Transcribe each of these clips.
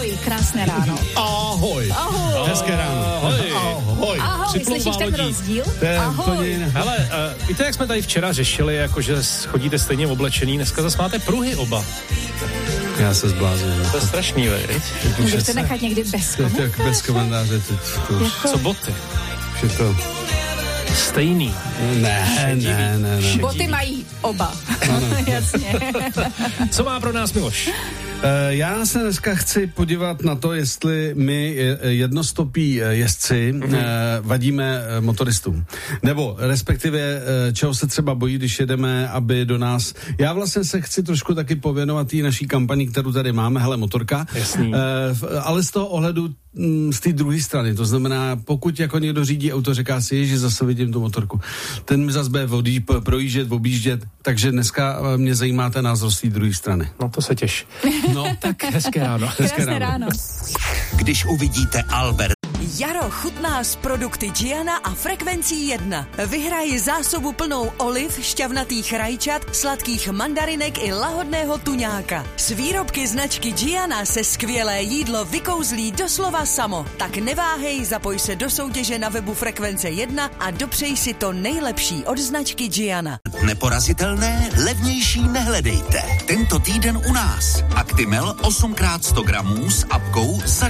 Ahoj, krásné ráno. Ahoj. Ahoj. Hezké ráno. Ahoj. Ahoj, slyšíš ten rozdíl? Ahoj. Hele, víte, jak jsme tady včera řešili, jakože chodíte stejně oblečený, dneska zase máte pruhy oba. Já se zblázním. To je strašný, veď? Můžete nechat někdy bez komentáře? Tak bez komentáře teď. Co boty? Všechno. Stejný. Ne. Boty mají oba. Jasně. Co má pro nás Miloš? Já se dneska chci podívat na to, jestli my jednostopí jezdci vadíme motoristům. Nebo respektive, čeho se třeba bojí, když jedeme, aby do nás... Já vlastně se chci trošku taky pověnovat té naší kampani, kterou tady máme, hele, motorka. Jasný. Ale z toho ohledu z té druhé strany, to znamená, pokud jako někdo řídí auto, říká si, ježi, zase vidím tu motorku. Ten mi zase bude projíždět, objíždět, takže dneska mě zajímá ten názor z té druhé strany. No to se těš. No, tak hezké ráno. Krásné ráno. Když uvidíte Albert. Jaro chutná s produkty Giana a Frekvencí 1. Vyhraj zásobu plnou oliv, šťavnatých rajčat, sladkých mandarinek i lahodného tuňáka. S výrobky značky Giana se skvělé jídlo vykouzlí doslova samo. Tak neváhej, zapoj se do soutěže na webu Frekvence 1 a dopřej si to nejlepší od značky Giana. Neporazitelné, levnější nehledejte. Tento týden u nás. Actimel 8x100 gramů s apkou za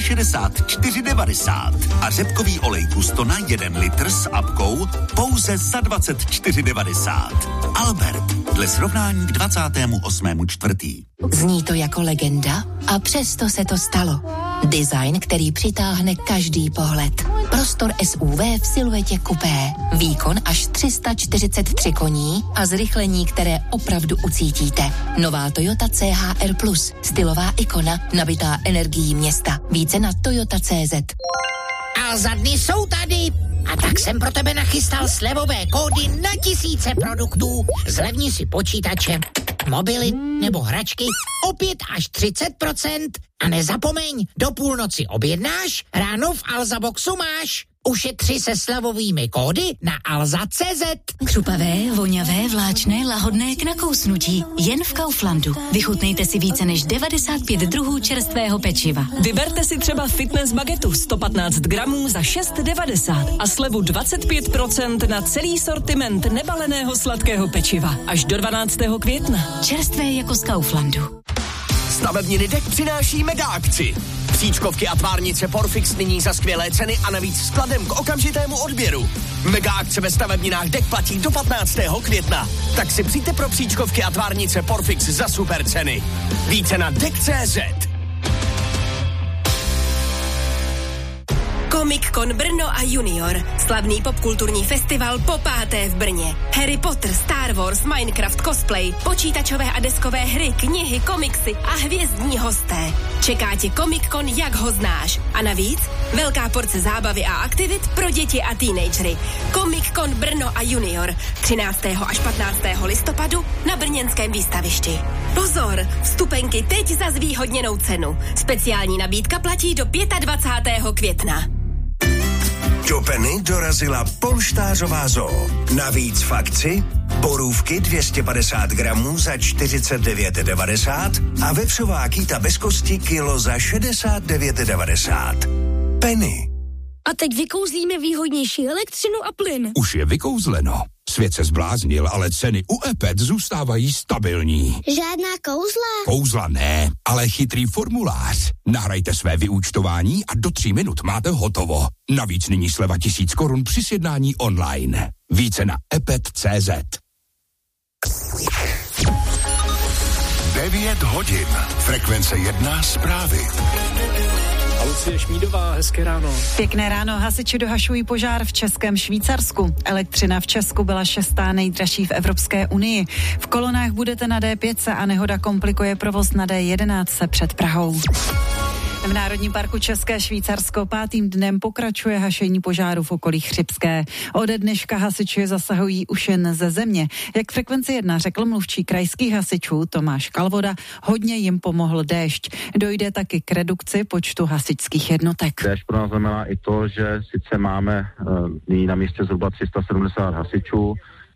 64,90. A řepkový olej Gustona 1 litr s apkou pouze za 24,90. Albert, dle srovnání k 28.4. Zní to jako legenda a přesto se to stalo. Design, který přitáhne každý pohled. Prostor SUV v siluetě kupé. Výkon až 343 koní a zrychlení, které opravdu ucítíte. Nová Toyota CHR+, stylová ikona, nabitá energií města. Více na toyota.cz. A za dny jsou tady. A tak jsem pro tebe nachystal slevové kódy na tisíce produktů. Zlevni si počítače, mobily nebo hračky o 5 až 30%. A nezapomeň, do půlnoci objednáš, ráno v Alza Boxu máš. Ušetři se slevovými kódy na alza.cz. Křupavé, voňavé, vláčné, lahodné k nakousnutí. Jen v Kauflandu. Vychutnejte si více než 95 druhů čerstvého pečiva. Vyberte si třeba fitness bagetu 115 gramů za 6,90 a slevu 25% na celý sortiment nebaleného sladkého pečiva. Až do 12. května. Čerstvé jako z Kauflandu. Stavebniny DEK přináší mega akci. Příčkovky a tvárnice Porfix nyní za skvělé ceny a navíc skladem k okamžitému odběru. Mega akce ve stavebninách DEK platí do 15. května. Tak si přijďte pro příčkovky a tvárnice Porfix za super ceny. Více na DEK.cz. Comic-Con Brno a Junior. Slavný popkulturní festival po 5. v Brně. Harry Potter, Star Wars, Minecraft, cosplay, počítačové a deskové hry, knihy, komiksy a hvězdní hosté. Čeká tě Comic-Con, jak ho znáš. A navíc velká porce zábavy a aktivit pro děti a teenagery. Comic-Con Brno a Junior. 13. až 15. listopadu na brněnském výstavišti. Pozor, vstupenky teď za zvýhodněnou cenu. Speciální nabídka platí do 25. května. Do Penny dorazila polštářová zoo. Navíc v akci borůvky 250 gramů za 49,90 a vepřová kýta bez kosti kilo za 69,90. Penny. A teď vykouzlíme výhodnější elektřinu a plyn. Už je vykouzleno. Svět se zbláznil, ale ceny u EPET zůstávají stabilní. Žádná kouzla? Kouzla ne, ale chytrý formulář. Nahrajte své vyúčtování a do 3 minut máte hotovo. Navíc nyní sleva 1000 korun při sjednání online. Více na epet.cz. 9 hodin. Frekvence 1 zprávy. A Lucie Šmídová, hezké ráno. Pěkné ráno, hasiči dohašují požár v Českém Švýcarsku. Elektřina v Česku byla 6. nejdražší v Evropské unii. V kolonách budete na D5 a nehoda komplikuje provoz na D11 před Prahou. V Národním parku České Švýcarsko 5. dnem pokračuje hašení požáru v okolí Chřibské. Ode dneška hasiči zasahují už jen ze země. Jak Frekvenci 1 řekl mluvčí krajských hasičů Tomáš Kalvoda, hodně jim pomohl déšť. Dojde taky k redukci počtu hasičských jednotek. Déšť pro nás znamená i to, že sice máme nyní na místě zhruba 370 hasičů,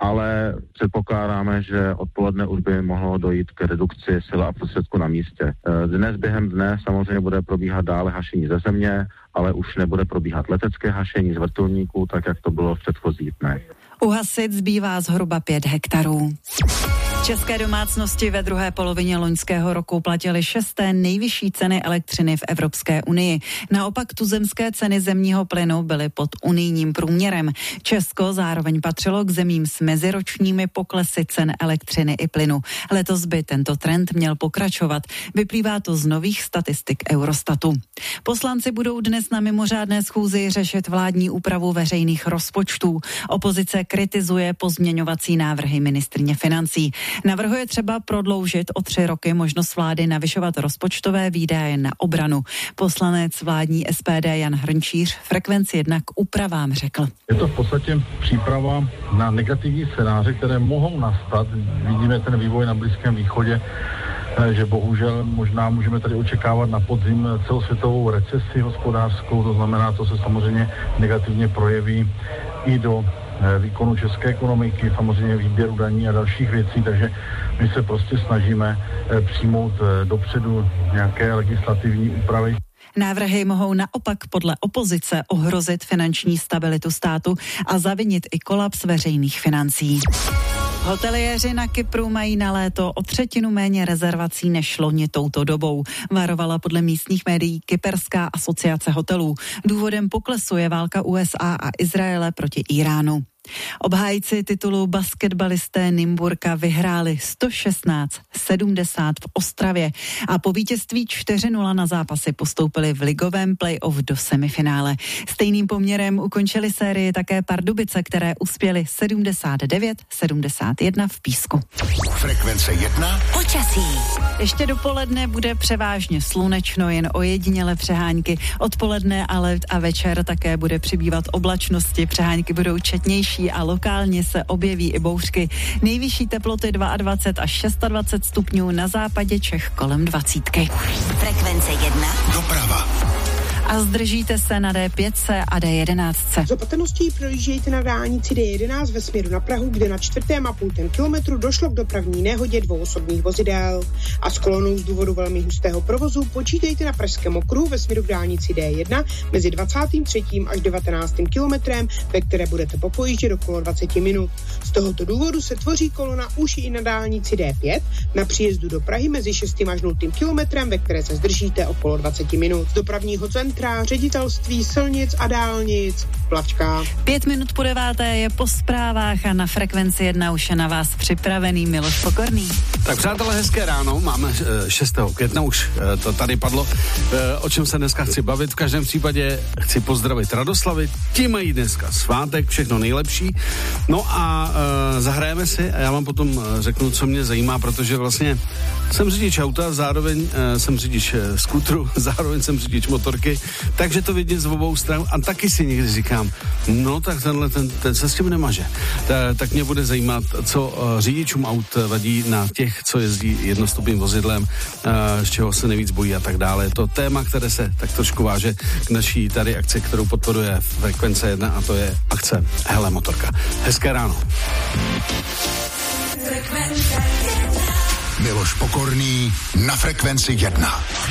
ale předpokládáme, že odpoledne už by mohlo dojít k redukci sil a prostředků na místě. Dnes během dne samozřejmě bude probíhat dále hašení ze země, ale už nebude probíhat letecké hašení z vrtulníků, tak jak to bylo v předchozích dnech. Uhasit zbývá zhruba 5 hektarů. České domácnosti ve druhé polovině loňského roku platily 6. nejvyšší ceny elektřiny v Evropské unii. Naopak tuzemské ceny zemního plynu byly pod unijním průměrem. Česko zároveň patřilo k zemím s meziročními poklesy cen elektřiny i plynu. Letos by tento trend měl pokračovat. Vyplývá to z nových statistik Eurostatu. Poslanci budou dnes na mimořádné schůzi řešit vládní úpravu veřejných rozpočtů. Opozice kritizuje pozměňovací návrhy ministryně financí. Navrhuje třeba prodloužit o 3 roky možnost vlády navyšovat rozpočtové výdaje na obranu. Poslanec vládní SPD Jan Hrnčíř Frekvenci 1 k úpravám řekl. Je to v podstatě příprava na negativní scénáře, které mohou nastat. Vidíme ten vývoj na Blízkém východě, že bohužel možná můžeme tady očekávat na podzim celosvětovou recesi hospodářskou, to znamená, to se samozřejmě negativně projeví i do výkonu české ekonomiky, samozřejmě výběru daní a dalších věcí, takže my se prostě snažíme přijmout dopředu nějaké legislativní úpravy. Návrhy mohou naopak podle opozice ohrozit finanční stabilitu státu a zavinit i kolaps veřejných financí. Hoteliéři na Kypru mají na léto o 1/3 méně rezervací než loni touto dobou. Varovala podle místních médií Kyperská asociace hotelů. Důvodem poklesu je válka USA a Izraele proti Iránu. Obhájci titulu basketbalisté Nymburka vyhráli 116-70 v Ostravě a po vítězství 4-0 na zápasy postoupili v ligovém play-off do semifinále. Stejným poměrem ukončili sérii také Pardubice, které uspěly 79-71 v Písku. Frekvence 1. Počasí. Ještě dopoledne bude převážně slunečno, jen ojediněle přehánky. Odpoledne ale a večer také bude přibývat oblačnosti. Přehánky budou četnější a lokálně se objeví i bouřky. Nejvyšší teploty 22 až 26 stupňů, na západě Čech kolem 20. Frekvence 1. Doprava. A zdržíte se na D5 a D11. Z opatrností projíždějte na dálnici D11 ve směru na Prahu, kde na 4,5 kilometru došlo k dopravní nehodě 2 osobních vozidel. A s kolonou z důvodu velmi hustého provozu počítejte na Pražském okruhu ve směru k dálnici D1 mezi 23. až 19. kilometrem, ve které budete popojíždět okolo 20 minut. Z tohoto důvodu se tvoří kolona už i na dálnici D5 na příjezdu do Prahy mezi 6. až 0. kilometrem, ve které se zdržíte okolo 20 minut. Z dopravního centra Ředitelství silnic a dálnic Plavčka. 5 minut po 9 je po zprávách a na Frekvenci 1 už je na vás připravený Miloš Pokorný. Tak přátelé, hezké ráno, máme 6. května, už to tady padlo, o čem se dneska chci bavit. V každém případě chci pozdravit Radoslavy, ti mají dneska svátek, všechno nejlepší. No a zahrajeme si a já vám potom řeknu, co mě zajímá, protože vlastně jsem řidič auta, zároveň jsem řidič skútru, zároveň jsem řidič motorky, takže to vidím z obou stran a taky si někdy říkám, no tak ten se s tím nemaže. Tak mě bude zajímat, co řidičům aut vadí na těch, co jezdí jednostopným vozidlem, z čeho se nejvíc bojí a tak dále. Je to téma, které se tak trošku váže k naší tady akci, kterou podporuje Frekvence 1 a to je akce Hele motorka. Hezké ráno. Miloš Pokorný na Frekvenci 1.